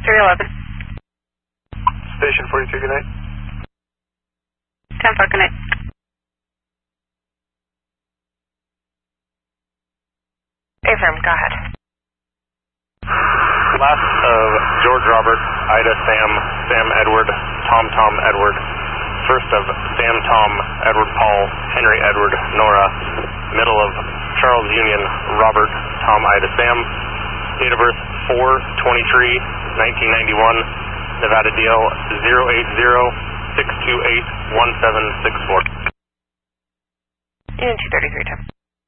4311. Station 42, good night. 10-4, good night. Affirm, go ahead. Last of George Robert, Ida Sam, Sam Edward, Tom Tom Edward. First of Sam Tom, Edward Paul, Henry Edward, Nora. Middle of Charles Union, Robert, Tom Ida Sam. Date of birth 4/23/1991. Nevada DL 080-628-1764. Unit 233, 10.